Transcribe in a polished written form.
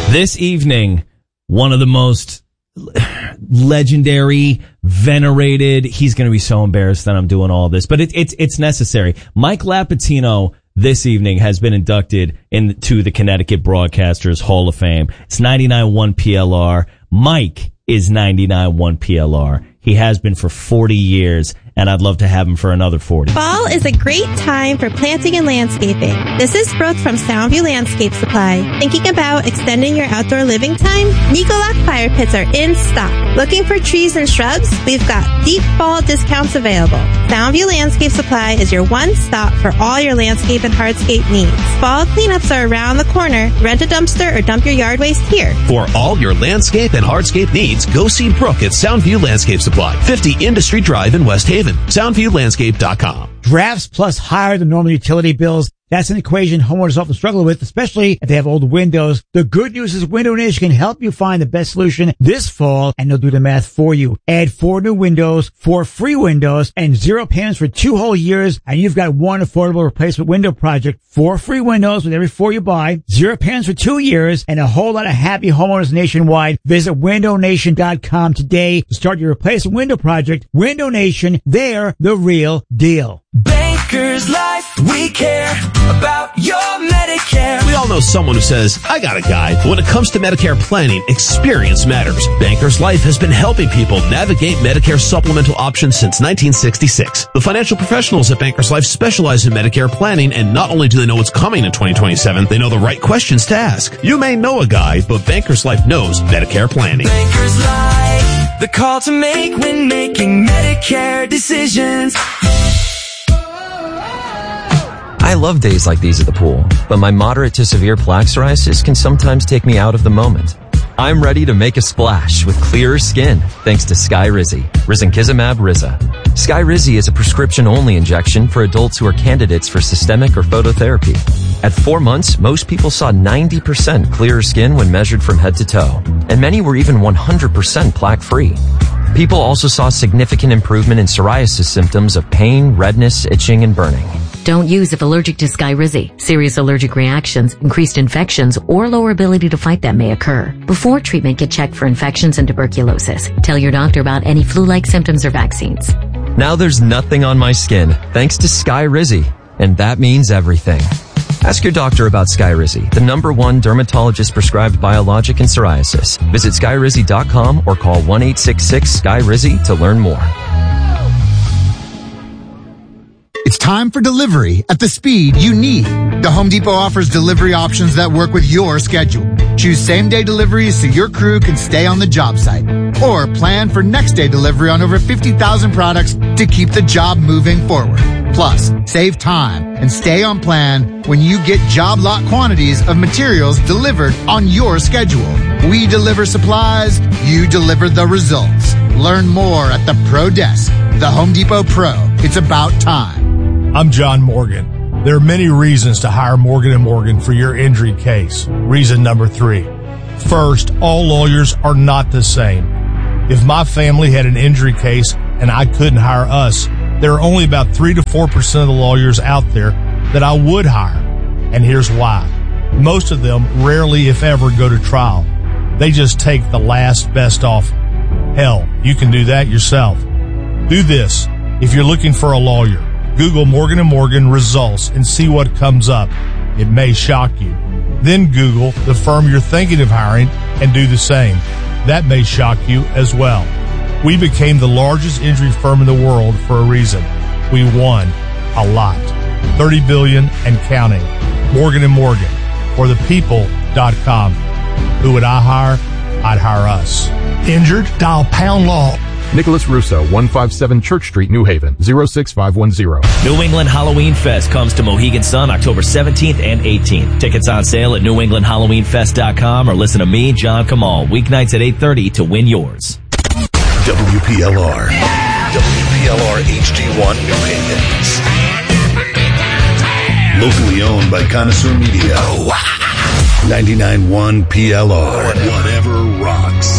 This evening, one of the most legendary, venerated, he's going to be so embarrassed that I'm doing all this, but it's necessary. Mike Lapatino this evening has been inducted into the Connecticut Broadcasters Hall of Fame. It's 99.1 PLR. Mike is 99.1 PLR. He has been for 40 years, and I'd love to have him for another 40. Fall is a great time for planting and landscaping. This is Brooke from Soundview Landscape Supply. Thinking about extending your outdoor living time? Nicolac fire pits are in stock. Looking for trees and shrubs? We've got deep fall discounts available. Soundview Landscape Supply is your one stop for all your landscape and hardscape needs. Fall cleanups are around the corner. Rent a dumpster or dump your yard waste here. For all your landscape and hardscape needs, go see Brooke at Soundview Landscape Supply, 50 Industry Drive in West Haven. SoundviewLandscape.com. Drafts plus higher than normal utility bills. That's an equation homeowners often struggle with, especially if they have old windows. The good news is Window Nation can help you find the best solution this fall, and they'll do the math for you. Add 4 new windows, 4 free windows, and 0 payments for 2 whole years, and you've got one affordable replacement window project. 4 free windows with every 4 you buy, 0 payments for 2 years, and a whole lot of happy homeowners nationwide. Visit WindowNation.com today to start your replacement window project. Window Nation, they're the real deal. Bankers Life, we care about your Medicare. We all know someone who says, I got a guide. But when it comes to Medicare planning, experience matters. Bankers Life has been helping people navigate Medicare supplemental options since 1966. The financial professionals at Bankers Life specialize in Medicare planning, and not only do they know what's coming in 2027, they know the right questions to ask. You may know a guy, but Bankers Life knows Medicare planning. Bankers Life, the call to make when making Medicare decisions. I love days like these at the pool, but my moderate to severe plaque psoriasis can sometimes take me out of the moment. I'm ready to make a splash with clearer skin thanks to Skyrizi, Risankizumab Riza. Skyrizi is a prescription-only injection for adults who are candidates for systemic or phototherapy. At 4 months, most people saw 90% clearer skin when measured from head to toe, and many were even 100% plaque-free. People also saw significant improvement in psoriasis symptoms of pain, redness, itching, and burning. Don't use if allergic to Skyrizi. Serious allergic reactions, increased infections, or lower ability to fight them may occur. Before treatment, get checked for infections and tuberculosis. Tell your doctor about any flu-like symptoms or vaccines. Now there's nothing on my skin thanks to Skyrizi, and that means everything. Ask your doctor about Skyrizi, the #1 dermatologist-prescribed biologic in psoriasis. Visit Skyrizi.com or call 1-866-SKYRIZI to learn more. It's time for delivery at the speed you need. The Home Depot offers delivery options that work with your schedule. Choose same-day deliveries so your crew can stay on the job site. Or plan for next-day delivery on over 50,000 products to keep the job moving forward. Plus, save time and stay on plan when you get job lot quantities of materials delivered on your schedule. We deliver supplies, you deliver the results. Learn more at the Pro Desk. The Home Depot Pro. It's about time. I'm John Morgan. There are many reasons to hire Morgan & Morgan for your injury case. Reason number 3. First, all lawyers are not the same. If my family had an injury case and I couldn't hire us, there are only about 3 to 4% of the lawyers out there that I would hire. And here's why. Most of them rarely, if ever, go to trial. They just take the last best offer. Hell, you can do that yourself. Do this. If you're looking for a lawyer, Google Morgan & Morgan results and see what comes up. It may shock you. Then Google the firm you're thinking of hiring and do the same. That may shock you as well. We became the largest injury firm in the world for a reason. We won a lot. $30 billion and counting. Morgan & Morgan or thepeople.com. Who would I hire? I'd hire us. Injured? Dial pound law. Nicholas Russo, 157 Church Street, New Haven, 06510. New England Halloween Fest comes to Mohegan Sun October 17th and 18th. Tickets on sale at newenglandhalloweenfest.com or listen to me, John Kamal, weeknights at 8:30 to win yours. WPLR. WPLR HD1 New Haven. Locally owned by Connoisseur Media. 99.1 PLR. Whatever rocks.